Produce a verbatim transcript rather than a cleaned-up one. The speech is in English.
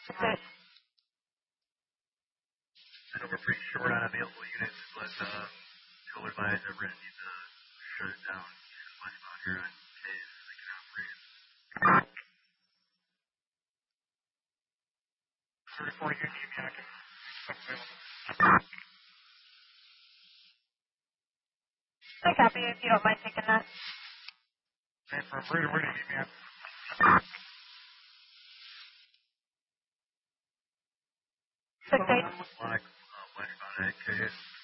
Okay. I know we're pretty short on available units, but uh, you'll advise everyone needs to shut it down westbound here on Case so they can operate. thirty forty, you need me, I can come available. I copy if you don't mind taking that. Same for Rita, where do you need me at? Six eight. Black, uh, westbound at Case.